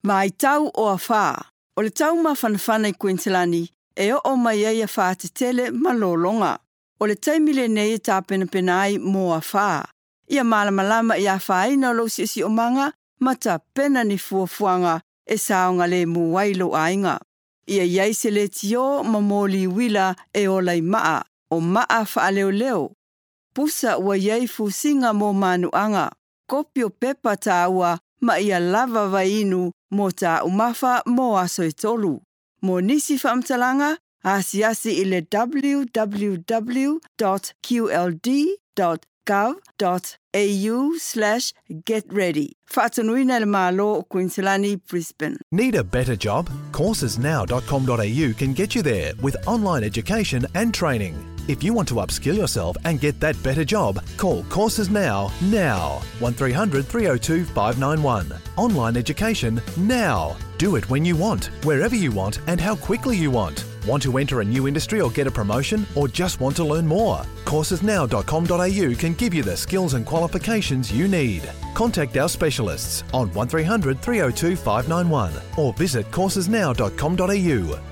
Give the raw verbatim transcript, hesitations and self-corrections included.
Mai tau o a whā. O le tau mawhanawhana I Queenslandi, e o o mai ai a whā te tele malolonga. O le taimile nei e tā pena pena ai mō a whā. Ia malamalama I a whaina lo si si o manga, ma ta pena ni fuafuanga e saonga le muwailo ainga. Ia iai se le tio mamoli wila e o lai maa, o maa wha leo leo. Pusa ua iai fusinga mō manuanga. Kopio pepa tā ua ma ia lava vainu mō tā umafa mō aso e tolu. Mō nisi whaamtalanga, asi asi I le w w w dot q l d dot gov dot a u slash get ready. Whaatanuina le malo o Queenslandi, Brisbane. Need a better job? courses now dot com dot a u can get you there with online education and training. If you want to upskill yourself and get that better job, call Courses Now, now. one three hundred three oh two five nine one. Online education now. Do it when you want, wherever you want and how quickly you want. Want to enter a new industry or get a promotion or just want to learn more? courses now dot com dot a u can give you the skills and qualifications you need. Contact our specialists on one three hundred three oh two five nine one or visit courses now dot com dot a u.